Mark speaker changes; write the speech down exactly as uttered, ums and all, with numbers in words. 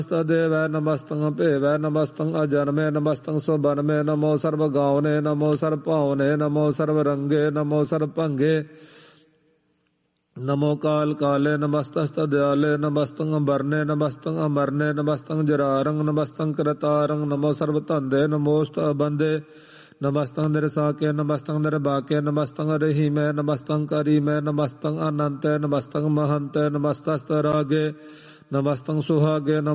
Speaker 1: ਦੇਵੈ ਨਮਸਤੰ ਭੇਵੈ ਨਮਸਤੰ ਅਜਨਮੇ ਨਮਸਤੰ ਸੁਬਨਮੇ ਨਮੋ ਸਰਬ ਗਾਉਨੇ ਨਮੋ ਸਰਬ ਭਾਉਨੇ ਨਮੋ ਸਰਬ ਰੰਗੇ ਨਮੋ ਸਰਬ ਭੰਗੇ ਨਮੋ ਕਾਲ ਕਾਲੇ ਨਮਸਤਸਤੁ ਦਿਆਲੇ ਨਮਸਤੰ ਅੰਬਰਨੇ ਨਮਸਤੰ ਅਮਰਨੇ ਨਮਸਤੰ ਜਰਾਰੰ ਨਮਸਤੰ ਕਰਤਾਰੰ ਨਮੋ ਸਰਬ ਧੰਦੇ ਨਮੋਸਤ ਬੰਦੇ ਨਮਸਤੰ ਨਿਰਸਾਕੇ ਨਮਸਤੰ ਨਿਰਬਾਕੇ ਨਮਸਤੰ ਰਹੀਮੈ ਨਮਸਤੰ ਕਰੀਮੈ ਨਮਸਤੰ ਅਨੰਤੈ ਨਮਸਤੰ ਮਹੰਤੈ ਨਮਸਤਸਤੁ ਰਾਗੇ ਨਮਸਤੰ ਸੁਹਾਗੇ